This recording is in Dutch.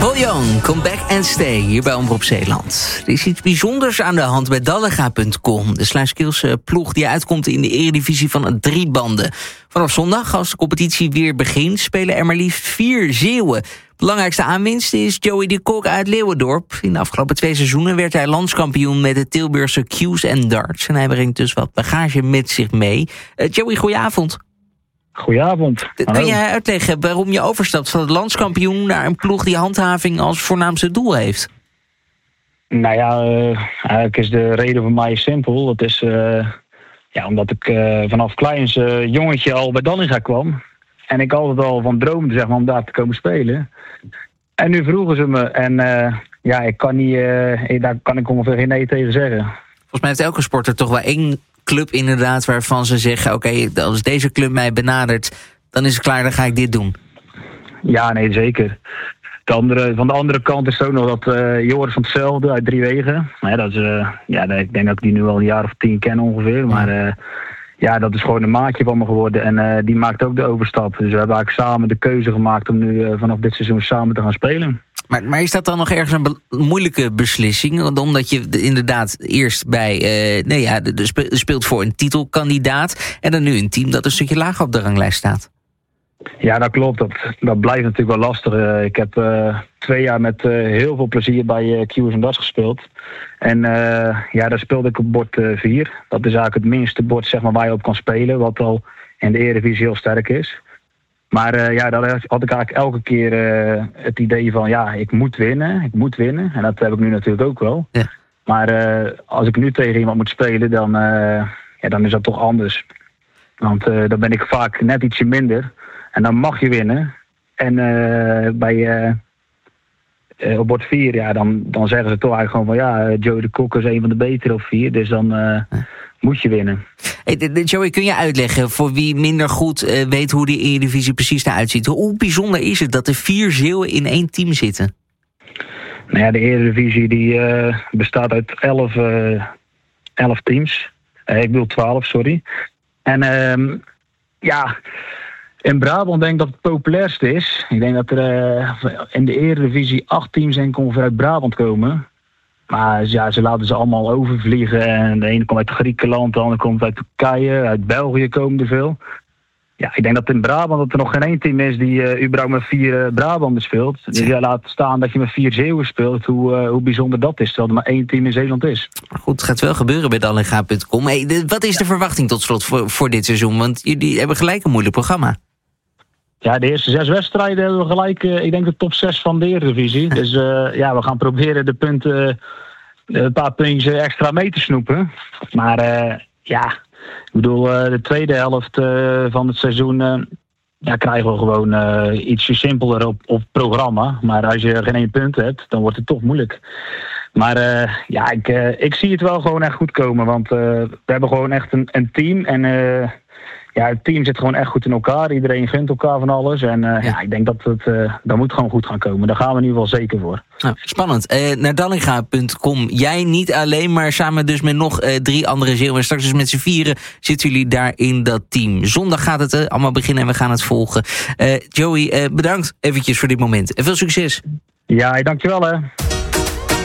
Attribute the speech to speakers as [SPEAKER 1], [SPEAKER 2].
[SPEAKER 1] Paul Young, Come Back and Stay, hier bij Omroep Zeeland. Er is iets bijzonders aan de hand bij Dallinga.com. De Sluiskilse ploeg die uitkomt in de eredivisie van 3 banden. Vanaf zondag, als de competitie weer begint, spelen er maar liefst 4 Zeeuwen. Belangrijkste aanwinst is Joey de Kok uit Leeuwendorp. In de afgelopen 2 seizoenen werd hij landskampioen met de Tilburgse Q's en darts. En hij brengt dus wat bagage met zich mee. Joey, goedenavond.
[SPEAKER 2] Goedenavond.
[SPEAKER 1] Kun jij uitleggen waarom je overstapt van het landskampioen naar een ploeg die handhaving als voornaamste doel heeft?
[SPEAKER 2] Nou ja, eigenlijk is de reden voor mij simpel. Dat is omdat ik vanaf kleins jongetje al bij Dallinga kwam. En ik altijd al van droomde, zeg maar, om daar te komen spelen. En nu vroegen ze me. En ik kan niet, daar kan ik ongeveer geen nee tegen zeggen.
[SPEAKER 1] Volgens mij heeft elke sporter toch wel 1 club inderdaad waarvan ze zeggen, oké, als deze club mij benadert, dan is het klaar, dan ga ik dit doen.
[SPEAKER 2] Ja, nee, zeker. Van de andere kant is het ook nog dat Joris van Hetzelfde uit Driewegen. Dat is, ik denk dat ik die nu al een jaar of 10 ken ongeveer. Maar dat is gewoon een maatje van me geworden. En die maakt ook de overstap. Dus we hebben eigenlijk samen de keuze gemaakt om nu vanaf dit seizoen samen te gaan spelen.
[SPEAKER 1] Maar is dat dan nog ergens een moeilijke beslissing? Omdat je inderdaad eerst bij speelt voor een titelkandidaat en dan nu een team dat een stukje lager op de ranglijst staat. Ja, dat klopt. Dat blijft natuurlijk wel lastig. Ik heb 2 jaar met heel veel plezier bij Q's en darts gespeeld. En daar speelde ik op bord 4. Dat is eigenlijk het minste bord, zeg maar, waar je op kan spelen. Wat al in de Eredivisie heel sterk is. Maar daar had ik eigenlijk elke keer het idee van, ik moet winnen. En dat heb ik nu natuurlijk ook wel. Ja. Maar als ik nu tegen iemand moet spelen, dan is dat toch anders. Want dan ben ik vaak net ietsje minder. En dan mag je winnen. En op bord 4, dan zeggen ze toch eigenlijk gewoon van, Joey de Kok is een van de betere op 4. Dus dan moet je winnen. Hey, Joey, kun je uitleggen voor wie minder goed weet hoe de Eredivisie precies eruit ziet? Hoe bijzonder is het dat er 4 Zeeuwen in 1 team zitten?
[SPEAKER 2] Nou ja, de Eredivisie die bestaat uit 11 teams. Ik bedoel 12, sorry. En in Brabant denk ik dat het populairste is. Ik denk dat er in de Eredivisie 8 teams ongeveer uit Brabant komen. Maar ze laten ze allemaal overvliegen. En de ene komt uit Griekenland, de andere komt uit Turkije. Uit België komen er veel. Ja, ik denk dat in Brabant dat er nog geen 1 team is die überhaupt met 4 Brabanders speelt. Dus laat staan dat je met 4 Zeeuwen speelt. Hoe bijzonder dat is, terwijl er maar 1 team in Zeeland is.
[SPEAKER 1] Maar goed, het gaat wel gebeuren bij Dallinga.com. Wat is de verwachting tot slot voor dit seizoen? Want jullie hebben gelijk een moeilijk programma.
[SPEAKER 2] Ja, de eerste 6 wedstrijden hebben we gelijk, ik denk de top 6 van de Eredivisie. Dus we gaan proberen de punten, een paar puntjes extra mee te snoepen. Maar ik bedoel, de tweede helft van het seizoen krijgen we gewoon ietsje simpeler op programma. Maar als je geen 1 punt hebt, dan wordt het toch moeilijk. Maar ik zie het wel gewoon echt goed komen. Want we hebben gewoon echt een team. En het team zit gewoon echt goed in elkaar. Iedereen gunt elkaar van alles. En ik denk dat moet gewoon goed gaan komen. Daar gaan we in ieder geval zeker voor.
[SPEAKER 1] Nou, spannend. Naar Dallinga.com. Jij niet alleen, maar samen dus met nog 3 andere Zeeuwen. En straks dus met z'n 4 zitten jullie daar in dat team. Zondag gaat het allemaal beginnen en we gaan het volgen. Joey, bedankt eventjes voor dit moment. En veel succes.
[SPEAKER 2] Ja, dankjewel hè.